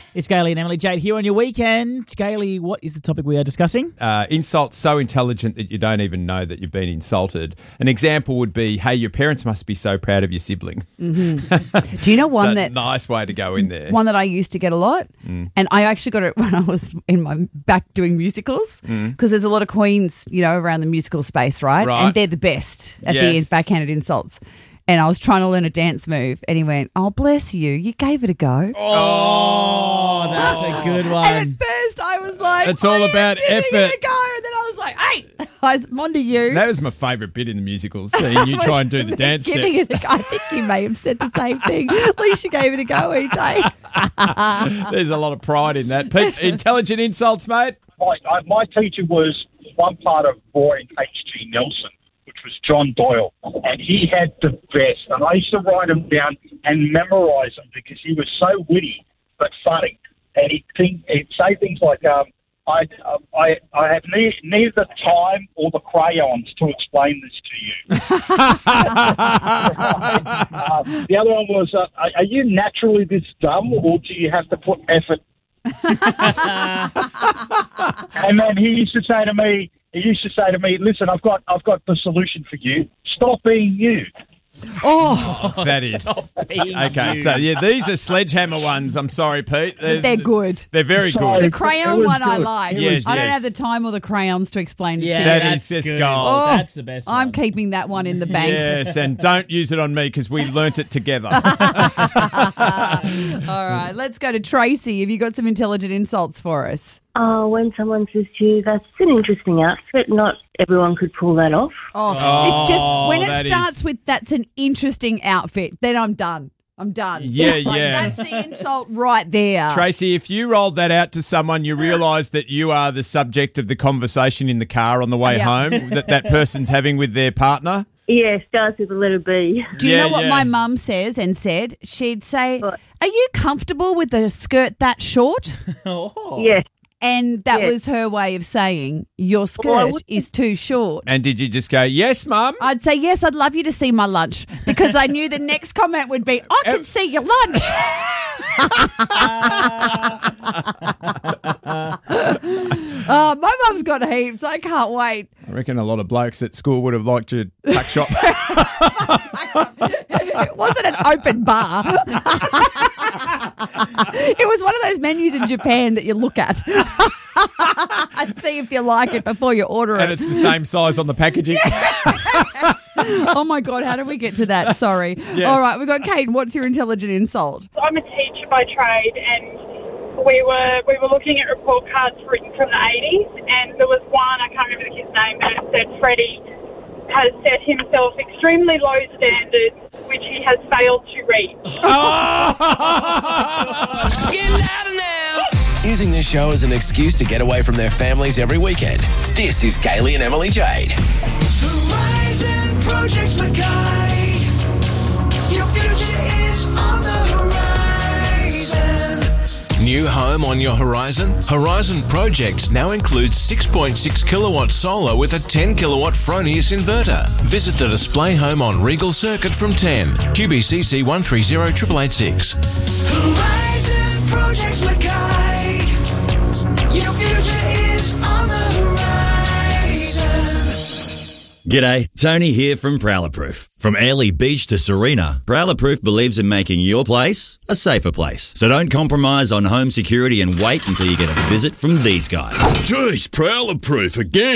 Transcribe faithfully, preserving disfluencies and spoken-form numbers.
It's Gailey and Emily Jade here on your weekend. Gailey, what is the topic we are discussing? Uh, insults so intelligent that you don't even know that you've been insulted. An example would be, hey, your parents must be so proud of your siblings. Mm-hmm. Do you know one It's a that... nice way to go in there. One that I used to get a lot, mm. and I actually got it when I was in my back doing musicals, because mm. there's a lot of queens, you know, around the musical space, right? Right. And they're the best at Yes. the end, backhanded insults. And I was trying to learn a dance move, and he went, "Oh, bless you, you gave it a go." Oh, that's a good one. And at first I was like, It's all "I am about giving effort." it a go. And then I was like, hey, I'm onto you. That was my favourite bit in the musical, seeing you try and do the dance Giving steps. it a go. I think you may have said the same thing. At least you gave it a go, E J. There's a lot of pride in that. Pete, intelligent insults, mate? My, I, my teacher was one part of Roy and H G Nelson, which was John Doyle, and he had the best. And I used to write them down and memorise them because he was so witty but funny. And he'd, think, he'd say things like, um, I, uh, I, I have ne- neither the time or the crayons to explain this to you. uh, the other one was, uh, are, are you naturally this dumb, or do you have to put effort? And then he used to say to me, he used to say to me, listen, I've got, I've got the solution for you. Stop being you. Oh, That is. Okay, so yeah, these are sledgehammer ones. I'm sorry, Pete. They're, they're good. They're very Sorry. good. The crayon It was one I good. like. Yes, I don't yes. have the time or the crayons to explain it Yeah, to That you. that's is just good. gold. Oh, That's the best I'm one. keeping that one in the bank. Yes, and don't use it on me because we learnt it together. All right, let's go to Tracy. Have you got some intelligent insults for us? Uh, when someone says to you, that's an interesting outfit, not everyone could pull that off. Oh, Oh, it's just when that it starts is- with that's an interesting outfit, then I'm done. I'm done. Yeah, Like, yeah. That's the insult right there. Tracy, if you rolled that out to someone, you realise that you are the subject of the conversation in the car on the way Yeah. home that that person's having with their partner. Yeah, starts with a letter B. Do you Yeah, know what yeah. my mum says and said? She'd say, What? "Are you comfortable with a skirt that short?" Oh. Yeah. And that Yes. was her way of saying, your skirt Well, I would- is too short. And did you just go, yes, Mum? I'd say, yes, I'd love you to see my lunch, because I knew the next comment would be, I can see your lunch. Oh, my mum's got heaps. I can't wait. I reckon a lot of blokes at school would have liked your tuck shop. It wasn't an open bar. It was one of those menus in Japan that you look at and see if you like it before you order And it. it's the same size on the packaging. Oh, my God, how did we get to that? Sorry. Yes. All right, we've got Kate. What's your intelligent insult? I'm a teacher by trade, and we were we were looking at report cards written from the eighties, and there was one, I can't remember the kid's name, but it said Freddie has set himself extremely low standards, which he has failed to reach. Using this show as an excuse to get away from their families every weekend. This is Gailey and Emily Jade. Horizon Projects Mackay. Your future is on the horizon. New home on your horizon? Horizon Projects now includes six point six kilowatt solar with a ten kilowatt Fronius inverter. Visit the display home on Regal Circuit from ten. Q B C C one three zero eight eight eight six. Horizon Projects Mackay. Your future is on the horizon. G'day, Tony here from Prowler Proof. From Airlie Beach to Serena, Prowler Proof believes in making your place a safer place. So don't compromise on home security and wait until you get a visit from these guys. Jeez, Prowler Proof again.